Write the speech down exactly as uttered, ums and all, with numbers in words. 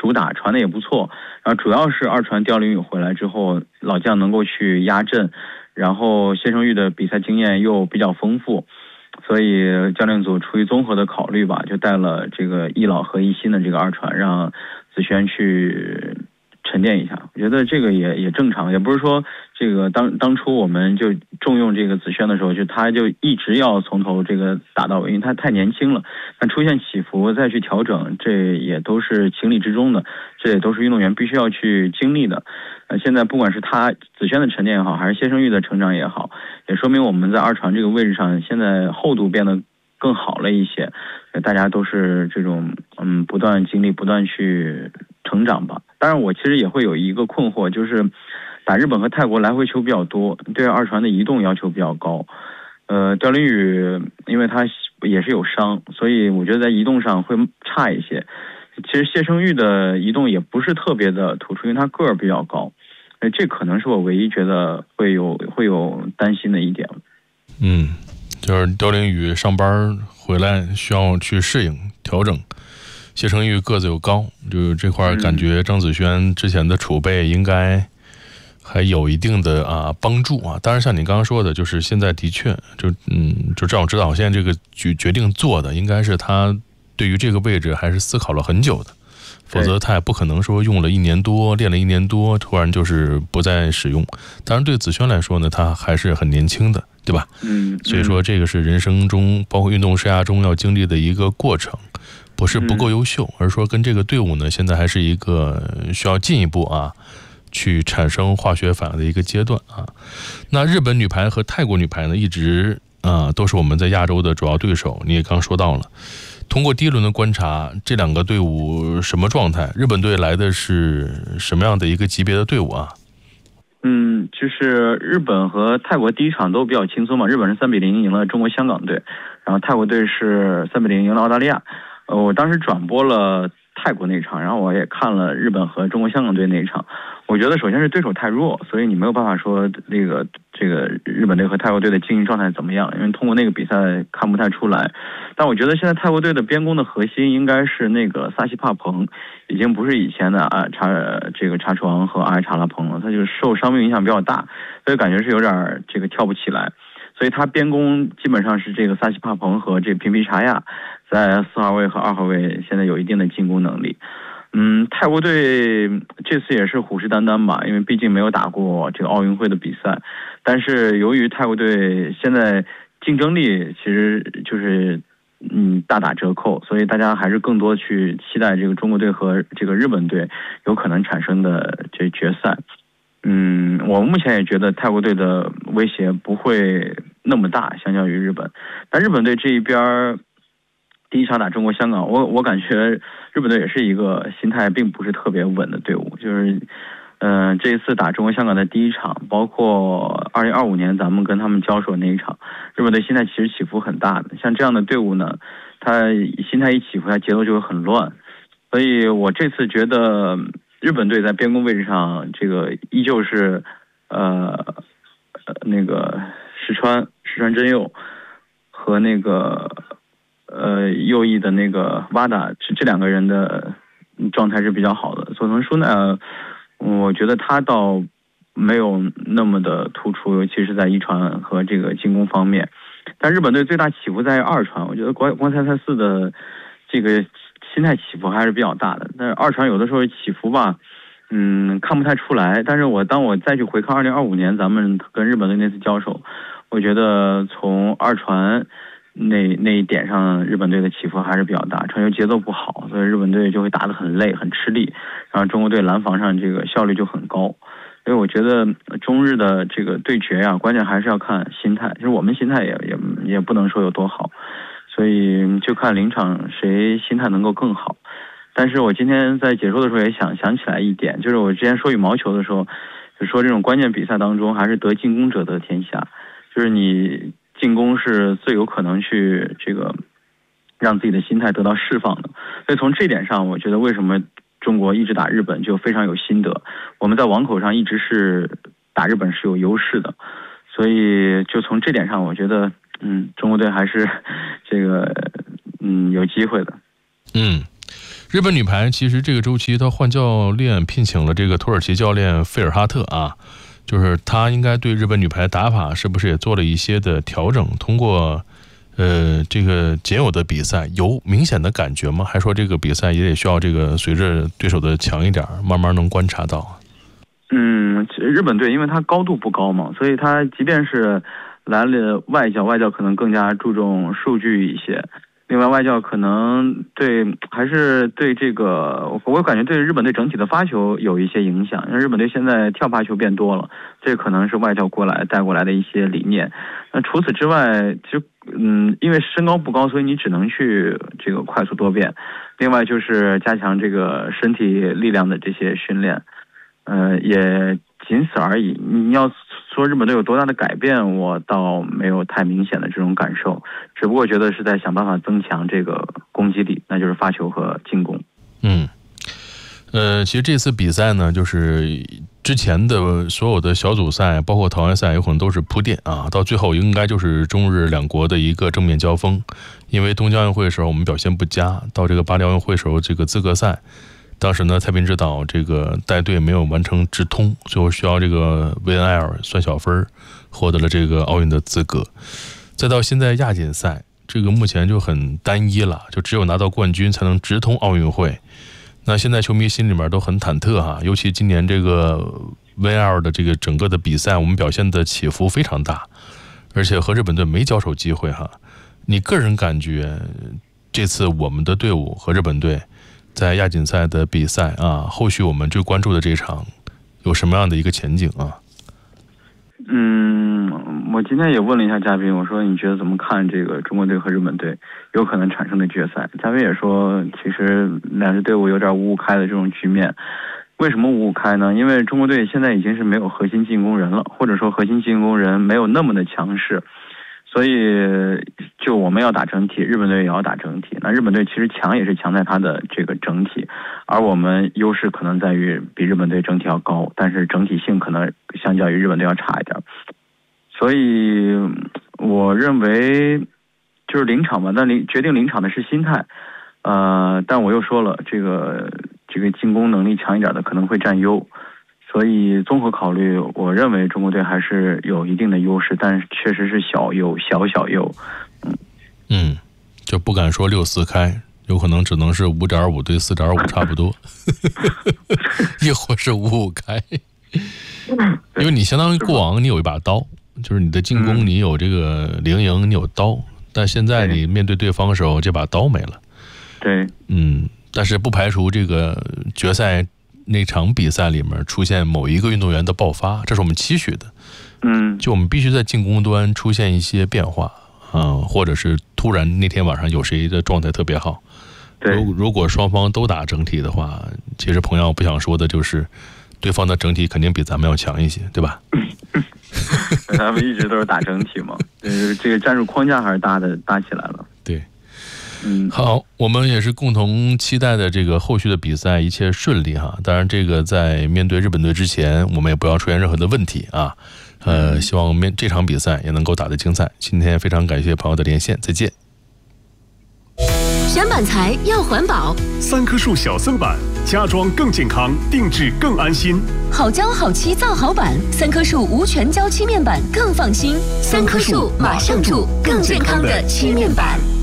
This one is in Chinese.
主打，传的也不错。然后主要是二传刁凌宇回来之后，老将能够去压阵，然后谢胜玉的比赛经验又比较丰富，所以教练组出于综合的考虑吧，就带了这个一老和一新的这个二传，让子轩去沉淀一下。我觉得这个也也正常，也不是说这个当当初我们就重用这个子轩的时候，就他就一直要从头这个打到尾，因为他太年轻了。但出现起伏再去调整，这也都是情理之中的，这也都是运动员必须要去经历的。呃，现在不管是他子轩的沉淀也好，还是谢胜玉的成长也好，也说明我们在二传这个位置上，现在厚度变得更好了一些。大家都是这种嗯不断经历、不断去成长吧。当然，我其实也会有一个困惑，就是打日本和泰国来回球比较多，对二传的移动要求比较高。呃，刁凌宇因为他也是有伤，所以我觉得在移动上会差一些。其实谢胜玉的移动也不是特别的突出，因为他个儿比较高，呃，这可能是我唯一觉得会有会有担心的一点。 嗯，就是刁凌宇上班回来需要去适应调整。谢胜玉个子又高，就这块感觉张子萱之前的储备应该还有一定的啊帮助啊。当然像你刚刚说的，就是现在的确就嗯就这种指导线这个决决定做的，应该是他对于这个位置还是思考了很久的，否则他也不可能说用了一年多练了一年多突然就是不再使用。当然对子萱来说呢，他还是很年轻的，对吧？ 嗯， 所以说这个是人生中包括运动生涯中要经历的一个过程，不是不够优秀，而是说跟这个队伍呢现在还是一个需要进一步啊去产生化学反应的一个阶段啊。那日本女排和泰国女排呢一直啊都是我们在亚洲的主要对手，你也刚说到了。通过第一轮的观察，这两个队伍什么状态？日本队来的是什么样的一个级别的队伍啊？ 嗯，就是日本和泰国第一场都比较轻松嘛，日本是三比零赢了中国香港队，然后泰国队是三比零赢了澳大利亚。呃，我当时转播了泰国那场，然后我也看了日本和中国香港队那一场。我觉得首先是对手太弱，所以你没有办法说这个这个日本队和泰国队的经营状态怎么样，因为通过那个比赛看不太出来。但我觉得现在泰国队的边攻的核心应该是那个萨西帕彭，已经不是以前的啊查这个查床和阿埃查拉彭了，他就是受伤病影响比较大，所以感觉是有点这个跳不起来。所以他边攻基本上是这个萨西帕彭和这平皮查亚在四号位和二号位现在有一定的进攻能力。嗯，泰国队这次也是虎视眈眈吧，因为毕竟没有打过这个奥运会的比赛。但是由于泰国队现在竞争力其实就是嗯大打折扣，所以大家还是更多去期待这个中国队和这个日本队有可能产生的这决赛。嗯，我目前也觉得泰国队的威胁不会那么大，相较于日本。但日本队这一边第一场打中国香港，我我感觉日本队也是一个心态并不是特别稳的队伍，就是嗯、呃，这一次打中国香港的第一场，包括二零二五年咱们跟他们交手那一场，日本队心态其实起伏很大的。像这样的队伍呢，他心态一起伏，他节奏就会很乱。所以我这次觉得日本队在边攻位置上，这个依旧是呃呃那个石川石川真佑和那个呃右翼的那个瓦达，这这两个人的状态是比较好的。佐藤舒奈，我觉得他倒没有那么的突出，尤其是在一传和这个进攻方面。但日本队最大起伏在二传，我觉得光光菜菜四的这个心态起伏还是比较大的。但是二传有的时候起伏吧，嗯，看不太出来。但是我当我再去回看二零二五年咱们跟日本队那次交手，我觉得从二传那那一点上，日本队的起伏还是比较大，传球节奏不好，所以日本队就会打得很累、很吃力。然后中国队拦防上这个效率就很高。所以我觉得中日的这个对决啊，关键还是要看心态。就是我们心态也也也不能说有多好，所以就看临场谁心态能够更好。但是我今天在解说的时候也想想起来一点，就是我之前说羽毛球的时候，就说这种关键比赛当中还是得进攻者得天下，就是你进攻是最有可能去这个让自己的心态得到释放的。所以从这点上，我觉得为什么中国一直打日本就非常有心得，我们在网口上一直是打日本是有优势的。所以就从这点上，我觉得嗯，中国队还是这个嗯有机会的。 嗯， 日本女排其实这个周期她换教练，聘请了这个土耳其教练费尔哈特啊，就是他应该对日本女排打法是不是也做了一些的调整？通过呃这个仅有的比赛有明显的感觉吗？还说这个比赛也得需要这个随着对手的强一点，慢慢能观察到？ 嗯，日本队因为它高度不高嘛，所以它即便是来了外教，外教可能更加注重数据一些。另外，外教可能对还是对这个，我感觉对日本队整体的发球有一些影响。因为日本队现在跳发球变多了，这可能是外教过来带过来的一些理念。那除此之外，其实嗯，因为身高不高，所以你只能去这个快速多变。另外就是加强这个身体力量的这些训练，呃，也仅此而已。你要说日本队有多大的改变，我倒没有太明显的这种感受，只不过觉得是在想办法增强这个攻击力，那就是发球和进攻。 嗯，呃，其实这次比赛呢，就是之前的所有的小组赛，包括淘汰赛，有可能都是铺垫啊，到最后应该就是中日两国的一个正面交锋。因为东京奥运会的时候我们表现不佳，到这个巴黎奥运会的时候这个资格赛。当时呢，蔡斌指导这个带队没有完成直通，最后需要这个 V N L 算小分，获得了这个奥运的资格。再到现在亚锦赛，这个目前就很单一了，就只有拿到冠军才能直通奥运会。那现在球迷心里面都很忐忑哈，尤其今年这个 V N L 的这个整个的比赛，我们表现的起伏非常大，而且和日本队没交手机会哈。你个人感觉这次我们的队伍和日本队在亚锦赛的比赛啊，后续我们最关注的这场有什么样的一个前景啊？ 嗯，我今天也问了一下嘉宾，我说你觉得怎么看这个中国队和日本队有可能产生的决赛？嘉宾也说，其实两支队伍有点五五开的这种局面。为什么五五开呢？因为中国队现在已经是没有核心进攻人了，或者说核心进攻人没有那么的强势。所以，就我们要打整体，日本队也要打整体。那日本队其实强也是强在它的这个整体，而我们优势可能在于比日本队整体要高，但是整体性可能相较于日本队要差一点。所以，我认为就是临场嘛，但临决定临场的是心态。呃，但我又说了，这个这个进攻能力强一点的可能会占优。所以综合考虑，我认为中国队还是有一定的优势，但是确实是小优，小小优。嗯嗯，就不敢说六四开，有可能只能是五点五对四点五差不多，亦或是五五开。因为你相当于过往你有一把刀，就是你的进攻你有这个零营，你有刀，但现在你面对对方的时候，这把刀没了。 对， 嗯，但是不排除这个决赛那场比赛里面出现某一个运动员的爆发，这是我们期许的。 嗯， 就我们必须在进攻端出现一些变化啊、呃，或者是突然那天晚上有谁的状态特别好。 对， 如如果双方都打整体的话，其实朋友不想说的就是，对方的整体肯定比咱们要强一些，对吧？ 他们一直都是打整体嘛，呃，这个战术框架还是搭的搭起来了。 对。 嗯， 好，我们也是共同期待的这个后续的比赛一切顺利哈。当然，这个在面对日本队之前，我们也不要出现任何的问题啊。呃，希望面这场比赛也能够打得精彩。今天非常感谢朋友的连线，再见。 选板材要环保， 三棵树小森板，家装更健康，定制更安心。 好胶好漆造好板，三棵树无全胶漆面板更放心。三棵树马上住更健康的漆面板。